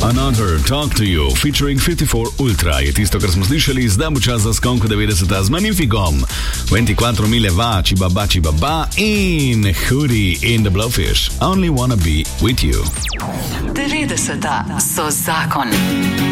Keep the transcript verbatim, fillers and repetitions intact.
Another Talk to You featuring fifty four Ultra je tisto, kar smo slišali. Zdaj bo čas za skonko devetdeseta z Magnificom. dvajset mile va, čibaba, čibaba in Hoodie in the Blowfish. Only wanna be with you. devetdeseta so zakon.